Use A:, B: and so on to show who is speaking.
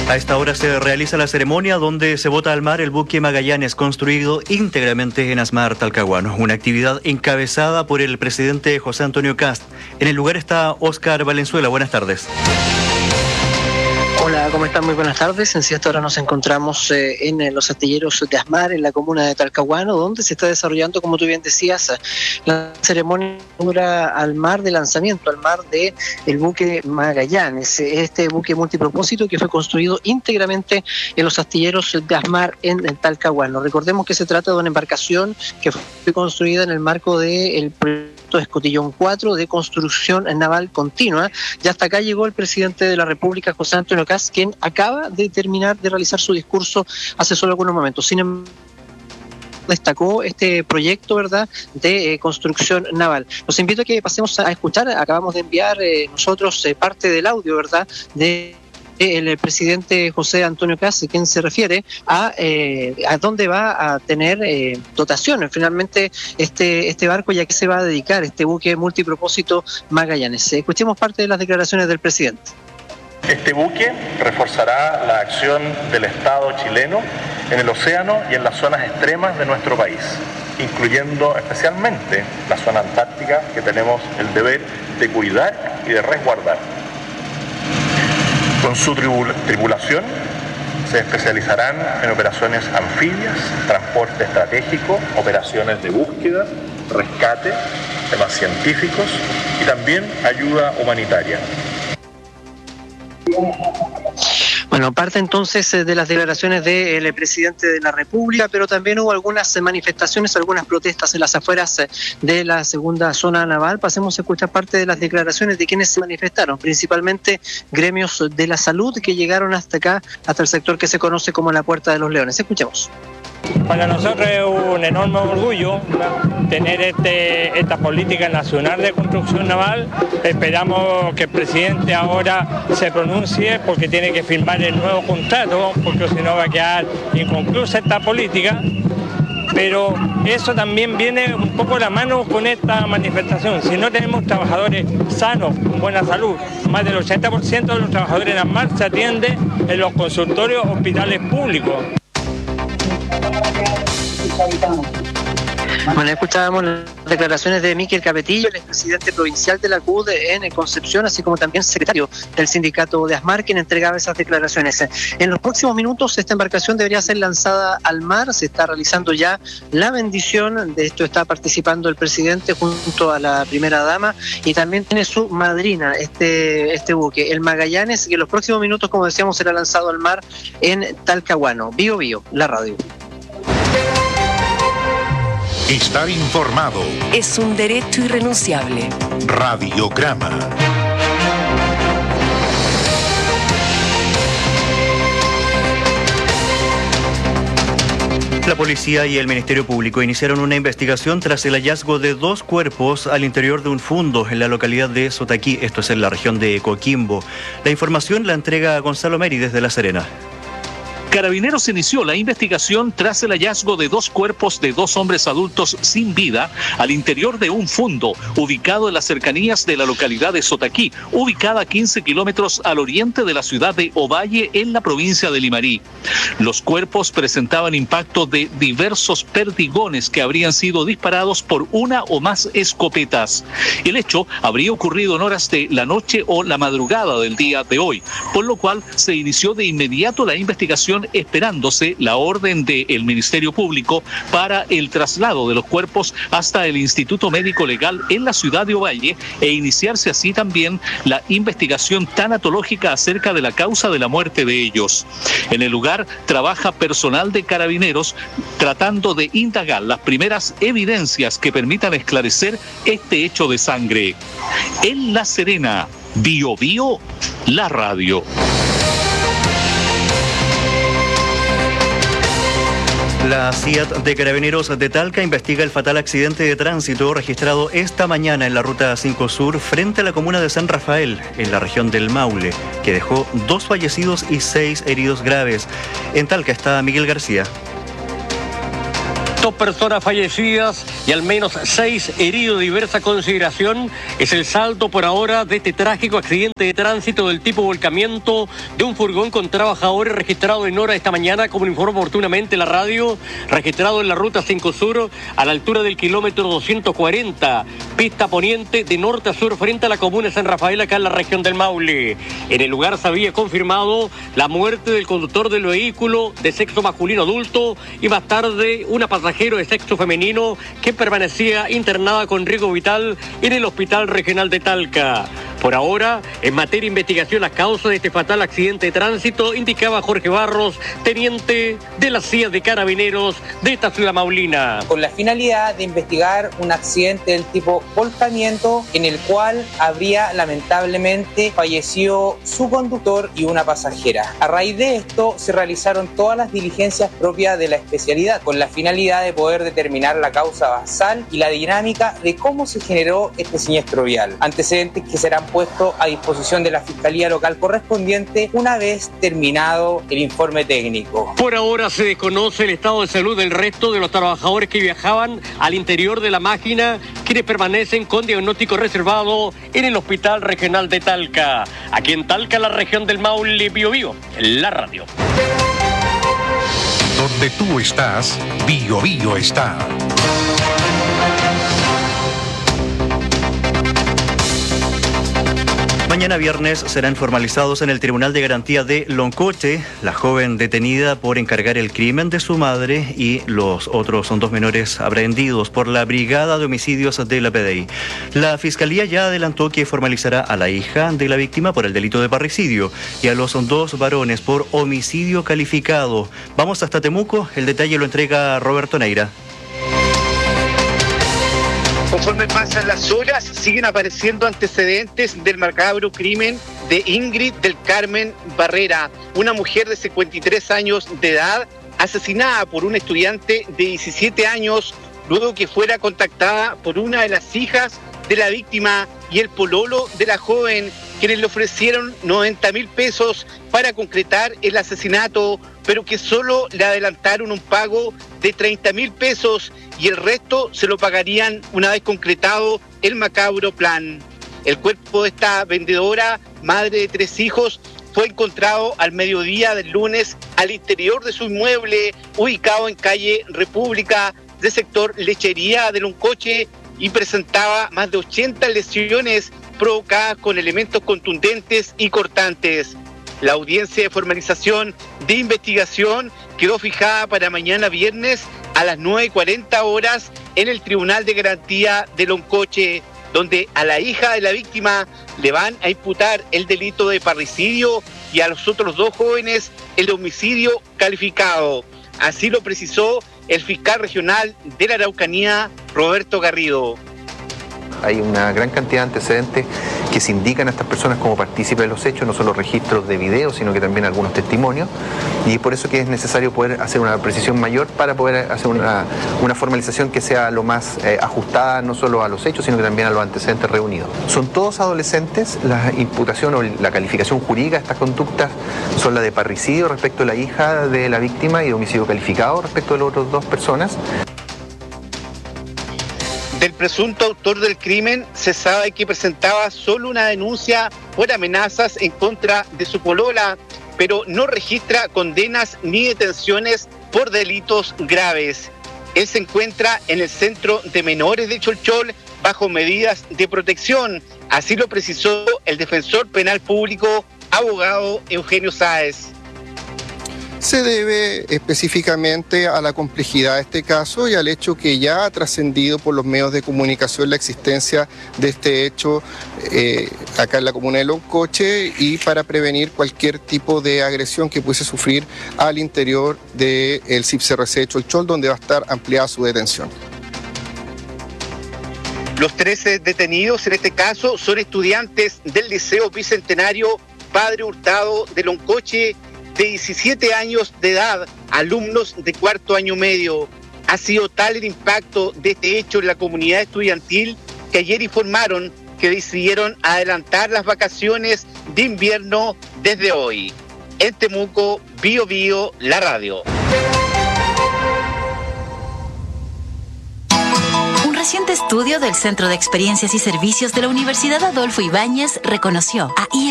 A: A esta hora se realiza la ceremonia donde se bota al mar el buque Magallanes, construido íntegramente en Asmar, Talcahuano. Una actividad encabezada por el presidente José Antonio Kast. En el lugar está Óscar Valenzuela. Buenas tardes.
B: Hola, ¿cómo están? Muy buenas tardes. En esta hora nos encontramos en los astilleros de Asmar, en la comuna de Talcahuano, donde se está desarrollando, como tú bien decías, la ceremonia al mar de lanzamiento, al mar de el buque Magallanes, este buque multipropósito que fue construido íntegramente en los astilleros de Asmar en Talcahuano. Recordemos que se trata de una embarcación que fue construida en el marco del proyecto Escotillón 4 de construcción naval continua. Ya hasta acá llegó el presidente de la República, José Antonio Kast, quien acaba de terminar de realizar su discurso hace solo algunos momentos. Sin embargo, destacó este proyecto, ¿verdad?, de construcción naval. Los invito a que pasemos a escuchar. Acabamos de enviar nosotros parte del audio, ¿verdad?, de el presidente José Antonio Kast, quien se refiere a dónde va a tener dotaciones finalmente este barco, ya que se va a dedicar este buque multipropósito Magallanes. Escuchemos parte de las declaraciones del presidente.
C: Este buque reforzará la acción del Estado chileno en el océano y en las zonas extremas de nuestro país, incluyendo especialmente la zona antártica, que tenemos el deber de cuidar y de resguardar. Con su tripulación se especializarán en operaciones anfibias, transporte estratégico, operaciones de búsqueda, rescate, temas científicos y también ayuda humanitaria.
B: Bueno, parte entonces de las declaraciones del presidente de la República, pero también hubo algunas manifestaciones, algunas protestas en las afueras de la segunda zona naval. Pasemos a escuchar parte de las declaraciones de quienes se manifestaron, principalmente gremios de la salud que llegaron hasta acá, hasta el sector que se conoce como la Puerta de los Leones. Escuchemos.
D: Para nosotros es un enorme orgullo, ¿no?, tener esta política nacional de construcción naval. Esperamos que el presidente ahora se pronuncie, porque tiene que firmar el nuevo contrato, porque si no va a quedar inconclusa esta política. Pero eso también viene un poco de la mano con esta manifestación. Si no tenemos trabajadores sanos, con buena salud, más del 80% de los trabajadores en Asmar se atiende en los consultorios hospitales públicos.
B: Bueno, escuchábamos las declaraciones de Miquel Capetillo, el expresidente provincial de la CUD en Concepción, así como también secretario del sindicato de Asmar, quien entregaba esas declaraciones. En los próximos minutos esta embarcación debería ser lanzada al mar. Se está realizando ya la bendición. De esto está participando el presidente junto a la primera dama, y también tiene su madrina este buque, el Magallanes, que en los próximos minutos, como decíamos, será lanzado al mar en Talcahuano. Bio Bio, la radio.
E: Estar informado
F: es un derecho irrenunciable.
E: Radiograma.
A: La policía y el Ministerio Público iniciaron una investigación tras el hallazgo de 2 cuerpos al interior de un fundo en la localidad de Sotaquí, esto es en la región de Coquimbo. La información la entrega Gonzalo Meri desde La Serena.
G: Carabineros inició la investigación tras el hallazgo de 2 cuerpos de 2 hombres adultos sin vida al interior de un fundo ubicado en las cercanías de la localidad de Sotaquí, ubicada a 15 kilómetros al oriente de la ciudad de Ovalle, en la provincia de Limarí. Los cuerpos presentaban impacto de diversos perdigones que habrían sido disparados por una o más escopetas. El hecho habría ocurrido en horas de la noche o la madrugada del día de hoy, por lo cual se inició de inmediato la investigación, esperándose la orden del Ministerio Público para el traslado de los cuerpos hasta el Instituto Médico Legal en la ciudad de Ovalle, e iniciarse así también la investigación tanatológica acerca de la causa de la muerte de ellos. En el lugar trabaja personal de Carabineros tratando de indagar las primeras evidencias que permitan esclarecer este hecho de sangre. En La Serena, Bio Bio, la radio.
A: La CIAT de Carabineros de Talca investiga el fatal accidente de tránsito registrado esta mañana en la Ruta 5 Sur frente a la comuna de San Rafael, en la región del Maule, que dejó 2 fallecidos y 6 heridos graves. En Talca está Miguel García.
H: 2 personas fallecidas y al menos 6 heridos de diversa consideración es el saldo por ahora de este trágico accidente de tránsito del tipo volcamiento de un furgón con trabajadores registrado en hora esta mañana, como informa oportunamente la radio, registrado en la ruta 5 Sur a la altura del kilómetro 240, pista poniente de norte a sur frente a la comuna de San Rafael, acá en la región del Maule. En el lugar se había confirmado la muerte del conductor del vehículo de sexo masculino adulto y más tarde una pasajero de sexo femenino que permanecía internada con riesgo vital en el Hospital Regional de Talca. Por ahora, en materia de investigación, las causas de este fatal accidente de tránsito, indicaba Jorge Barros, teniente de la CIA de Carabineros de esta ciudad maulina.
I: Con la finalidad de investigar un accidente del tipo volcamiento en el cual habría lamentablemente fallecido su conductor y una pasajera. A raíz de esto se realizaron todas las diligencias propias de la especialidad con la finalidad de poder determinar la causa basal y la dinámica de cómo se generó este siniestro vial. Antecedentes que serán puestos a disposición de la Fiscalía Local correspondiente una vez terminado el informe técnico.
H: Por ahora se desconoce el estado de salud del resto de los trabajadores que viajaban al interior de la máquina, quienes permanecen con diagnóstico reservado en el Hospital Regional de Talca. Aquí en Talca, la región del Maule, Biobío, en la radio.
E: Donde tú estás, Biobío está.
A: Mañana viernes serán formalizados en el Tribunal de Garantía de Loncoche la joven detenida por encargar el crimen de su madre y los otros 2 menores aprehendidos por la Brigada de Homicidios de la PDI. La Fiscalía ya adelantó que formalizará a la hija de la víctima por el delito de parricidio y a los 2 varones por homicidio calificado. Vamos hasta Temuco, el detalle lo entrega Roberto Neira.
J: Conforme pasan las horas, siguen apareciendo antecedentes del macabro crimen de Ingrid del Carmen Barrera, una mujer de 53 años de edad, asesinada por un estudiante de 17 años, luego que fuera contactada por una de las hijas de la víctima y el pololo de la joven, quienes le ofrecieron 90.000 pesos para concretar el asesinato, pero que solo le adelantaron un pago de 30.000 pesos y el resto se lo pagarían una vez concretado el macabro plan. El cuerpo de esta vendedora, madre de 3 hijos, fue encontrado al mediodía del lunes al interior de su inmueble, ubicado en calle República, de sector Lechería de Loncoche, y presentaba más de 80 lesiones provocadas con elementos contundentes y cortantes. La audiencia de formalización de investigación quedó fijada para mañana viernes a las 9:40 horas en el Tribunal de Garantía de Loncoche, donde a la hija de la víctima le van a imputar el delito de parricidio y a los otros 2 jóvenes el homicidio calificado. Así lo precisó el fiscal regional de la Araucanía, Roberto Garrido.
K: Hay una gran cantidad de antecedentes que se indican a estas personas como partícipes de los hechos, no solo registros de video, sino que también algunos testimonios, y por eso que es necesario poder hacer una precisión mayor para poder hacer una formalización que sea lo más ajustada no solo a los hechos, sino que también a los antecedentes reunidos. Son todos adolescentes, la imputación o la calificación jurídica de estas conductas son la de parricidio respecto a la hija de la víctima y de homicidio calificado respecto de las otras 2 personas.
J: Del presunto autor del crimen se sabe que presentaba solo una denuncia por amenazas en contra de su polola, pero no registra condenas ni detenciones por delitos graves. Él se encuentra en el centro de menores de Cholchol bajo medidas de protección, así lo precisó el defensor penal público, abogado Eugenio Sáez.
L: Se debe específicamente a la complejidad de este caso y al hecho que ya ha trascendido por los medios de comunicación la existencia de este hecho acá en la comuna de Loncoche, y para prevenir cualquier tipo de agresión que pudiese sufrir al interior del CIPCRC de Cholchol, donde va a estar ampliada su detención.
J: Los 13 detenidos en este caso son estudiantes del Liceo Bicentenario Padre Hurtado de Loncoche, de 17 años de edad, alumnos de 4º año medio. Ha sido tal el impacto de este hecho en la comunidad estudiantil que ayer informaron que decidieron adelantar las vacaciones de invierno desde hoy. En Temuco, Biobío, la radio.
M: reciente estudio del Centro de Experiencias y Servicios de la Universidad Adolfo Ibáñez reconoció a